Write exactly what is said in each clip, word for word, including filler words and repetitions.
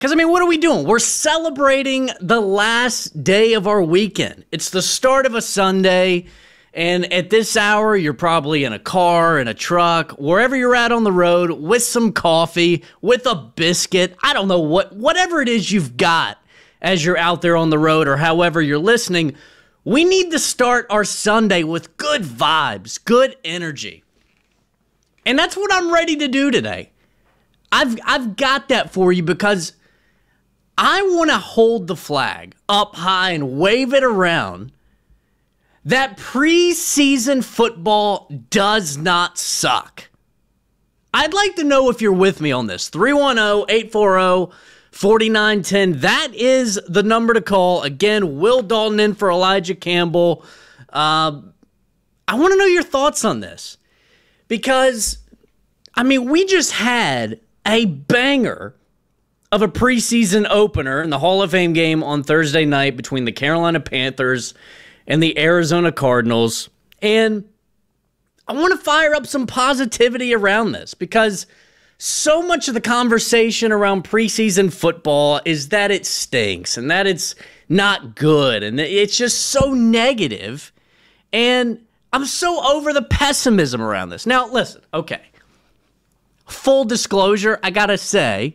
Because, I mean, what are we doing? We're celebrating the last day of our weekend. It's the start of a Sunday, and at this hour, you're probably in a car, in a truck, wherever you're at on the road, with some coffee, with a biscuit. I don't know, what, whatever it is you've got as you're out there on the road or however you're listening. We need to start our Sunday with good vibes, good energy. And that's what I'm ready to do today. I've I've got that for you because I want to hold the flag up high and wave it around that preseason football does not suck. I'd like to know if you're with me on this. three one zero, eight four zero, four nine one zero. That is the number to call. Again, Will Dalton in for Elijah Campbell. Uh, I want to know your thoughts on this because, I mean, we just had a banger of a preseason opener in the Hall of Fame game on Thursday night between the Carolina Panthers and the Arizona Cardinals. And I want to fire up some positivity around this because so much of the conversation around preseason football is that it stinks and that it's not good and it's just so negative. And I'm so over the pessimism around this. Now, listen, okay. Full disclosure, I gotta say,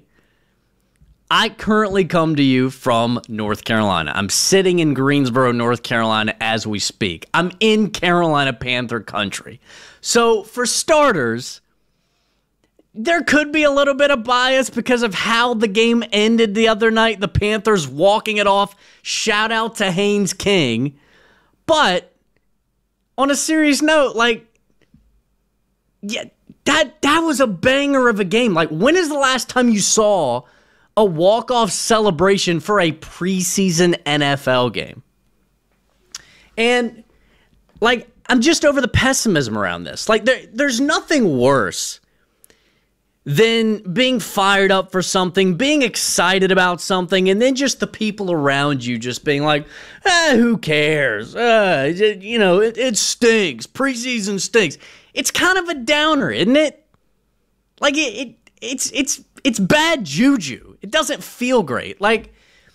I currently come to you from North Carolina. I'm sitting in Greensboro, North Carolina as we speak. I'm in Carolina Panther country. So for starters, there could be a little bit of bias because of how the game ended the other night. The Panthers walking it off. Shout out to Haynes King. But on a serious note, like, yeah, that, that was a banger of a game. Like, when is the last time you saw a walk-off celebration for a preseason N F L game? And, like, I'm just over the pessimism around this. Like, there, there's nothing worse than being fired up for something, being excited about something, and then just the people around you just being like, ah, who cares? Uh, it, you know, it, it stinks. Preseason stinks. It's kind of a downer, isn't it? Like, it, it it's it's it's bad juju. It doesn't feel great. Like,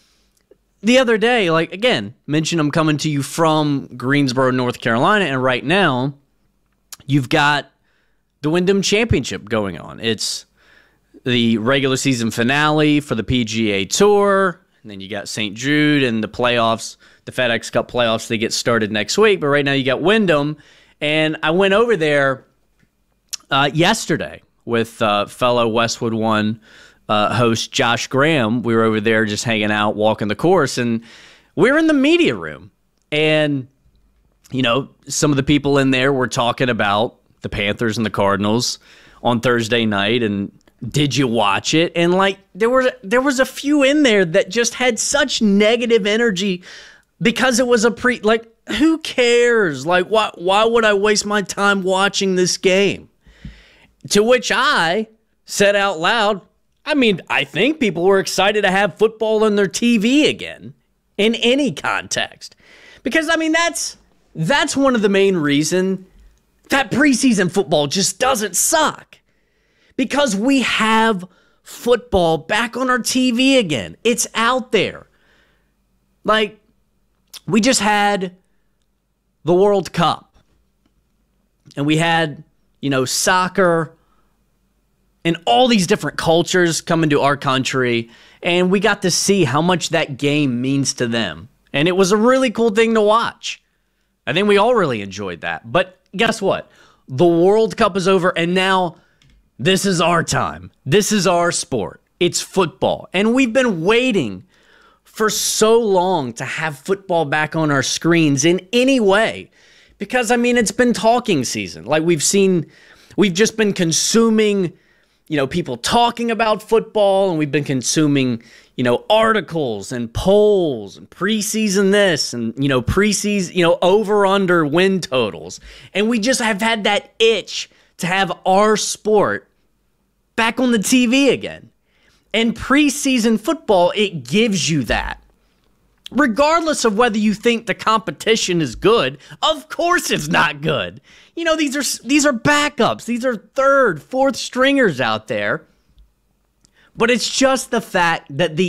the other day, like, again, mentioned I'm coming to you from Greensboro, North Carolina, and right now, you've got the Wyndham Championship going on. It's the regular season finale for the P G A Tour, and then you got Saint Jude and the playoffs, the FedEx Cup playoffs, they get started next week, but right now you got Wyndham, and I went over there uh, yesterday with uh, fellow Westwood One uh, host Josh Graham. We were over there just hanging out, walking the course, and we were in the media room, and, you know, some of the people in there were talking about the Panthers and the Cardinals on Thursday night, and did you watch it? And, like, there were there was a few in there that just had such negative energy because it was a pre, like, who cares? Like, why why would I waste my time watching this game? To which I said out loud, I mean, I think people were excited to have football on their T V again in any context. Because, I mean, that's that's one of the main reasons that preseason football just doesn't suck. Because we have football back on our T V again. It's out there. Like, we just had the World Cup. And we had, you know, soccer and all these different cultures come into our country. And we got to see how much that game means to them. And it was a really cool thing to watch. I think we all really enjoyed that. But guess what? The World Cup is over, and now this is our time. This is our sport. It's football. And we've been waiting for so long to have football back on our screens in any way. Because, I mean, it's been talking season. Like, we've seen, we've just been consuming, you know, people talking about football, and we've been consuming, you know, articles and polls and preseason this and, you know, preseason, you know, over under win totals. And we just have had that itch to have our sport back on the T V again. And preseason football, it gives you that. Regardless of whether you think the competition is good, of course it's not good. You know, these are these are backups. These are third, fourth stringers out there. But it's just the fact that the